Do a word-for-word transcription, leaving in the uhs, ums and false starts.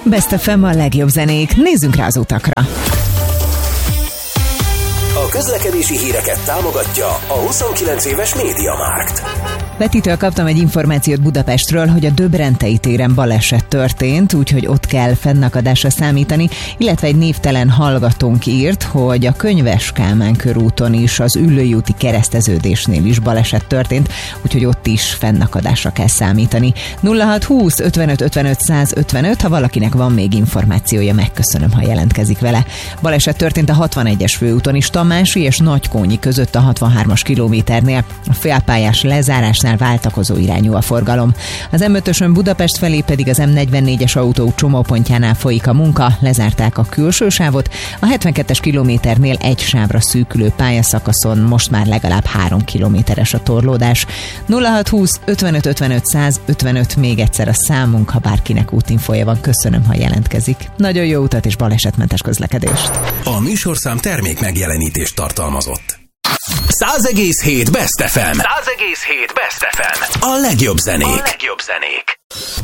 Best ef em, a legjobb zenék. Nézzünk rá az utakra. A közlekedési híreket támogatja a huszonkilenc éves MediaMarkt. Petitől kaptam egy információt Budapestről, hogy a Döbrentei téren baleset történt, úgyhogy ott kell fennakadásra számítani, illetve egy névtelen hallgatónk írt, hogy a Könyves Kálmán körúton is, az Üllői úti kereszteződésnél is baleset történt, úgyhogy ott is fennakadásra kell számítani. nulla hat húsz ötvenöt ötvenöt száz ötvenöt, ha valakinek van még információja, megköszönöm, ha jelentkezik vele. Baleset történt a hatvanegyes főúton is, Tamási és Nagykónyi között a hatvanhármas kilométernél, a félpályás lezárásnál váltakozó irányú a forgalom. Az em ötösön Budapest felé pedig az em negyvennégyes autó csomópontjánál folyik a munka, lezárták a külső sávot, a hetvenkettes kilométernél egy sávra szűkülő pályaszakaszon most már legalább három kilométeres a torlódás. nulla hat húsz ötvenöt ötvenöt száz ötvenöt még egyszer a számunk, ha bárkinek útinfoja van, köszönöm, ha jelentkezik. Nagyon jó utat és balesetmentes közlekedést! A műsorszám termék megjelenítést tartalmazott. száz egész hét Best ef em. száz egész hét Best ef em. A legjobb zenék. A legjobb zenék.